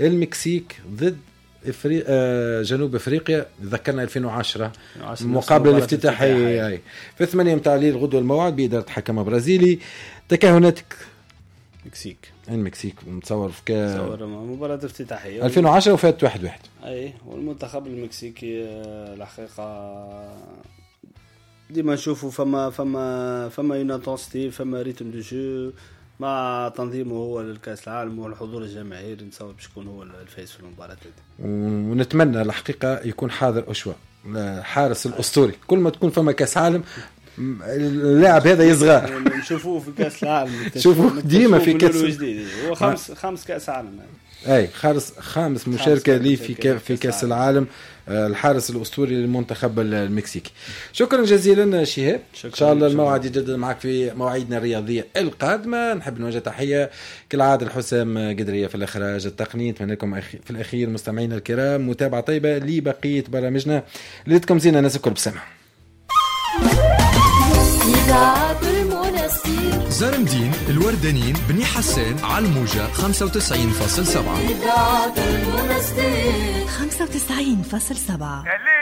المكسيك ضد جنوب افريقيا، ذكرنا 2010 المقابله الافتتاحيه في 8 متاع الليل غدوه الموعد باداره حكم برازيلي. تكهناتك المكسيك متصور في مباراة افتتاحية 2010 وفات 1-1. اي والمنتخب المكسيكي الحقيقة ديما نشوفوا فما يناتونستي، فما ريتم دو جو مع تنظيمه هو للكاس العالم والحضور الجماهيري. نتصور باش يكون هو الفائز في المباراة هذه، ونتمنى الحقيقة يكون حاضر أشوا حارس الأسطوري. كل ما تكون فما كاس عالم اللاعب هذا يصغر نشوفوه في كاس العالم شوفوا ديما في كاس جديد. هو خامس كاس عالم اي خامس مشاركه لي في كاس العالم. الحارس الاسطوري للمنتخب المكسيكي. شكرا جزيلا شهاب. ان شاء الله الموعد يجدد معك في مواعيدنا الرياضيه القادمه. نحب نوجه تحيه كالعاده لحسام قدريه في الاخراج التقني. نتمنى لكم في الاخير مستمعينا الكرام متابعه طيبه لبقيه برامجنا. ليتكم زينه الناس الكل بسمع. زرمدين الوردانين بني حسان على الموجة 95.7 95.7.